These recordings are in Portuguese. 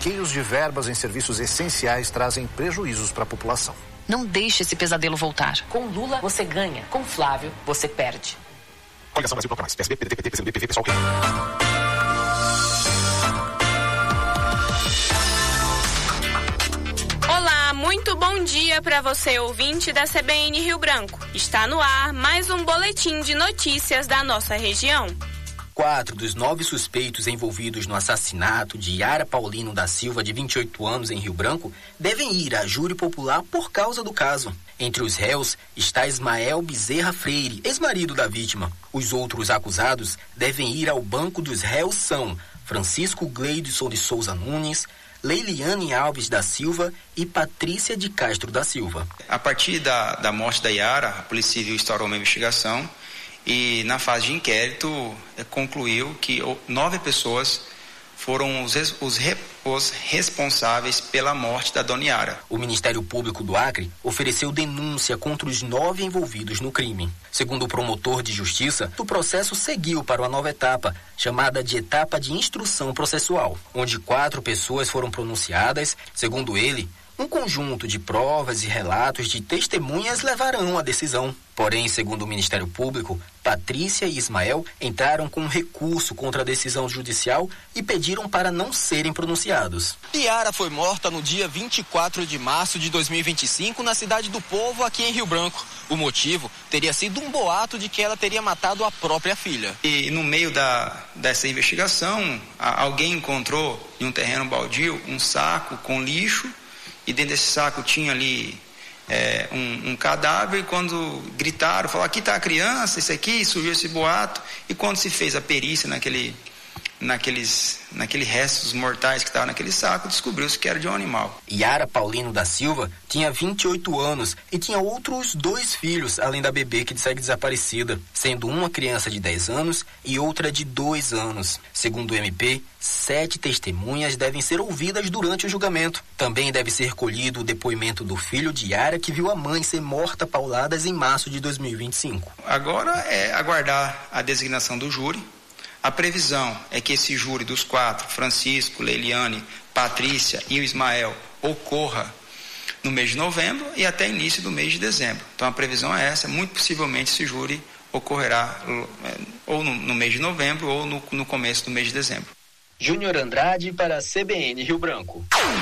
bloqueios de verbas em serviços essenciais trazem prejuízos para a população. Não deixe esse pesadelo voltar. Com Lula, você ganha. Com Flávio, você perde. Coligação Brasil Proclamais. PSB, PDT, PT, PCdoB, PV, PSOL. Olá, muito bom dia para você, ouvinte da CBN Rio Branco. Está no ar mais um boletim de notícias da nossa região. 4 dos 9 suspeitos envolvidos no assassinato de Yara Paulino da Silva, de 28 anos, em Rio Branco, devem ir à júri popular por causa do caso. Entre os réus está Ismael Bezerra Freire, ex-marido da vítima. Os outros acusados devem ir ao banco dos réus são Francisco Gleidson de Souza Nunes, Leiliane Alves da Silva e Patrícia de Castro da Silva. A partir da morte da Yara, a Polícia Civil instaurou uma investigação e, na fase de inquérito, concluiu que 9 pessoas foram os responsáveis pela morte da dona Yara. O Ministério Público do Acre ofereceu denúncia contra os 9 envolvidos no crime. Segundo o promotor de justiça, o processo seguiu para uma nova etapa, chamada de etapa de instrução processual, onde 4 pessoas foram pronunciadas. Segundo ele, um conjunto de provas e relatos de testemunhas levarão à decisão. Porém, segundo o Ministério Público, Patrícia e Ismael entraram com um recurso contra a decisão judicial e pediram para não serem pronunciados. Yara foi morta no dia 24 de março de 2025 na Cidade do Povo, aqui em Rio Branco. O motivo teria sido um boato de que ela teria matado a própria filha. E no meio dessa investigação, alguém encontrou em um terreno baldio um saco com lixo, e dentro desse saco tinha ali um cadáver, e quando gritaram, falaram, aqui está a criança, isso aqui, surgiu esse boato, e quando se fez a perícia naqueles restos mortais que estavam naquele saco, descobriu-se que era de um animal. Yara Paulino da Silva tinha 28 anos e tinha outros 2 filhos, além da bebê que segue desaparecida, sendo uma criança de 10 anos e outra de 2 anos. Segundo o MP, 7 testemunhas devem ser ouvidas durante o julgamento. Também deve ser colhido o depoimento do filho de Yara, que viu a mãe ser morta a pauladas em março de 2025. Agora é aguardar a designação do júri. A previsão é que esse júri dos 4, Francisco, Leiliane, Patrícia e o Ismael, ocorra no mês de novembro e até início do mês de dezembro. Então a previsão é essa, muito possivelmente esse júri ocorrerá ou no mês de novembro ou no começo do mês de dezembro. Júnior Andrade para a CBN Rio Branco.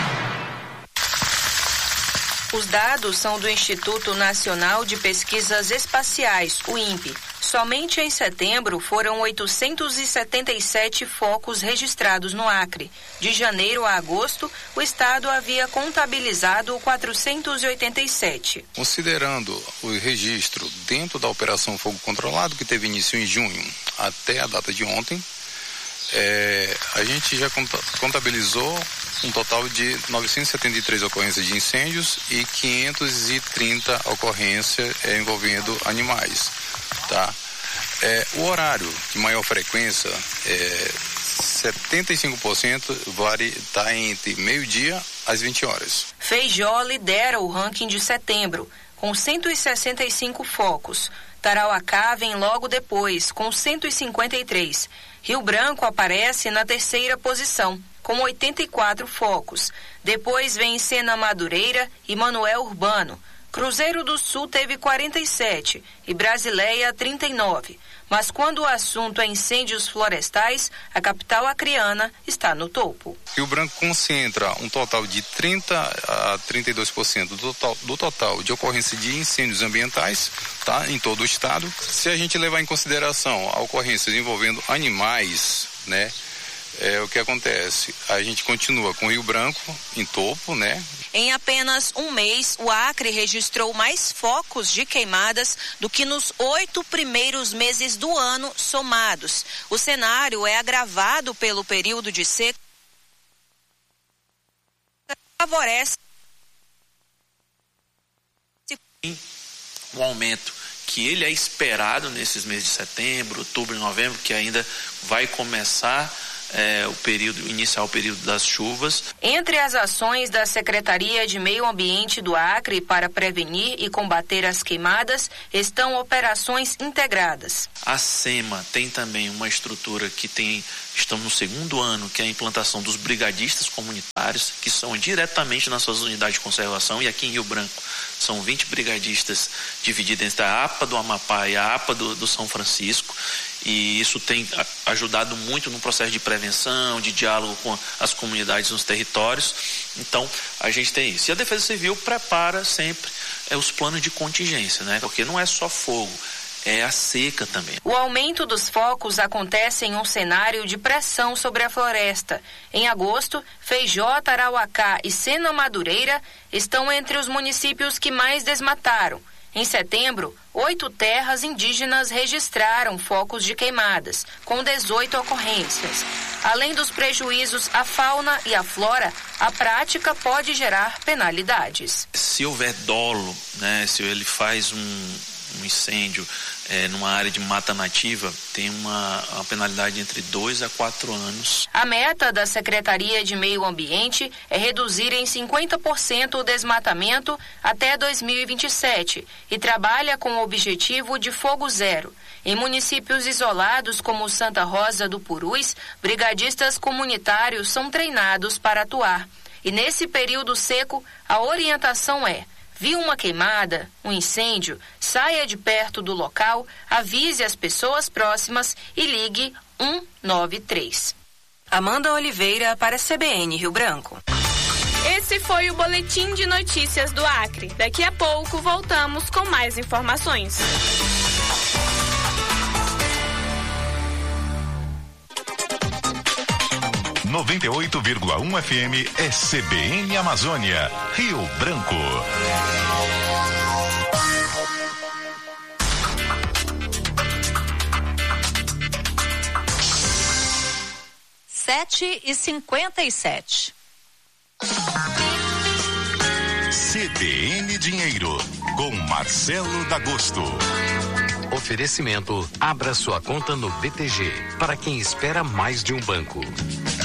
Os dados são do Instituto Nacional de Pesquisas Espaciais, o INPE. Somente em setembro foram 877 focos registrados no Acre. De janeiro a agosto, o estado havia contabilizado 487. Considerando o registro dentro da Operação Fogo Controlado, que teve início em junho até a data de ontem, a gente já contabilizou um total de 973 ocorrências de incêndios e 530 ocorrências envolvendo animais, tá? O horário de maior frequência, 75% está entre meio-dia às 20 horas. Feijó lidera o ranking de setembro, com 165 focos. Tarauacá vem logo depois, com 153. Rio Branco aparece na 3ª posição, com 84 focos. Depois vem Sena Madureira e Manoel Urbano. Cruzeiro do Sul teve 47 e Brasileia 39. Mas quando o assunto é incêndios florestais, a capital acreana está no topo. Rio Branco concentra um total de 30 a 32% do total de ocorrência de incêndios ambientais, tá, em todo o estado. Se a gente levar em consideração ocorrências envolvendo animais, né, o que acontece? A gente continua com Rio Branco em topo, né? Em apenas um mês, o Acre registrou mais focos de queimadas do que nos 8 primeiros meses do ano somados. O cenário é agravado pelo período de seca que favorece um aumento que ele é esperado nesses meses de setembro, outubro e novembro, que ainda vai começar iniciar o período das chuvas. Entre as ações da Secretaria de Meio Ambiente do Acre para prevenir e combater as queimadas estão operações integradas. A SEMA tem também uma estrutura estamos no segundo ano, que é a implantação dos brigadistas comunitários, que são diretamente nas suas unidades de conservação, e aqui em Rio Branco são 20 brigadistas divididos entre a APA do Amapá e a APA do São Francisco, e isso tem ajudado muito no processo de prevenção, de diálogo com as comunidades nos territórios. Então, a gente tem isso. E a Defesa Civil prepara sempre os planos de contingência, né? Porque não é só fogo, é a seca também. O aumento dos focos acontece em um cenário de pressão sobre a floresta. Em agosto, Feijó, Tarauacá e Sena Madureira estão entre os municípios que mais desmataram. Em setembro, 8 terras indígenas registraram focos de queimadas, com 18 ocorrências. Além dos prejuízos à fauna e à flora, a prática pode gerar penalidades. Se houver dolo, né, se ele faz um incêndio numa área de mata nativa, tem uma penalidade entre 2 a 4 anos. A meta da Secretaria de Meio Ambiente é reduzir em 50% o desmatamento até 2027 e trabalha com o objetivo de fogo zero. Em municípios isolados como Santa Rosa do Purus, brigadistas comunitários são treinados para atuar. E nesse período seco, a orientação é: viu uma queimada, um incêndio, saia de perto do local, avise as pessoas próximas e ligue 193. Amanda Oliveira para a CBN Rio Branco. Esse foi o Boletim de Notícias do Acre. Daqui a pouco voltamos com mais informações. – 98,1 FM é CBN Amazônia, Rio Branco. Sete e 57. CBN Dinheiro, com Marcelo D'Agosto. Oferecimento: abra sua conta no BTG, para quem espera mais de um banco.